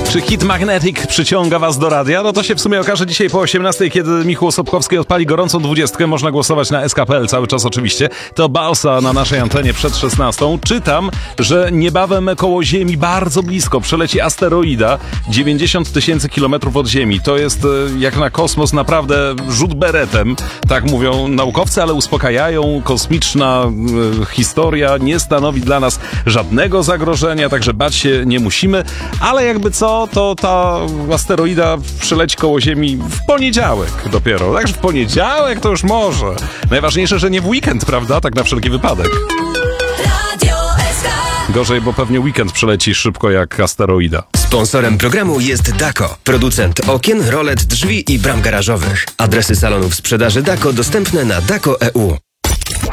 Czy hit Magnetic przyciąga was do radia? No to się w sumie okaże dzisiaj po 18, kiedy Michał Sobkowski odpali gorącą 20. Można głosować na SK.pl cały czas oczywiście. To Balsa na naszej antenie przed 16. Czytam, że niebawem koło Ziemi, bardzo blisko, przeleci asteroida 90 000 kilometrów od Ziemi. To jest jak na kosmos naprawdę rzut beretem. Tak mówią naukowcy, ale uspokajają. Kosmiczna historia nie stanowi dla nas żadnego zagrożenia, także bać się nie musimy. Ale jakby co, to ta asteroida przyleci koło Ziemi w poniedziałek dopiero. Także w poniedziałek to już może. Najważniejsze, że nie w weekend, prawda? Tak na wszelki wypadek. Gorzej, bo pewnie weekend przeleci szybko jak asteroida. Sponsorem programu jest Dako, producent okien, rolet, drzwi i bram garażowych. Adresy salonów sprzedaży Dako dostępne na dako.eu.